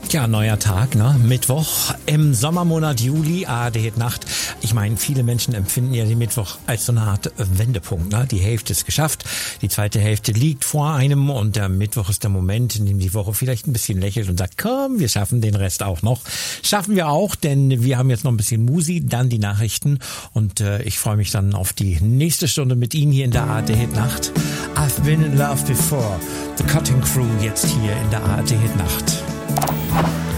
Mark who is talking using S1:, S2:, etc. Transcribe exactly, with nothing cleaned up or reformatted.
S1: Ja, neuer Tag, ne? Mittwoch im Sommermonat Juli, A R D Hit Nacht. Ich meine, viele Menschen empfinden ja den Mittwoch als so eine Art Wendepunkt, ne? Die Hälfte ist geschafft, die zweite Hälfte liegt vor einem und der Mittwoch ist der Moment, in dem die Woche vielleicht ein bisschen lächelt und sagt, komm, wir schaffen den Rest auch noch. Schaffen wir auch, denn wir haben jetzt noch ein bisschen Musi, dann die Nachrichten und äh, ich freue mich dann auf die nächste Stunde mit Ihnen hier in der A R D Hit Nacht. I've been in love before. The Cutting Crew jetzt hier in der A R D Hit Nacht.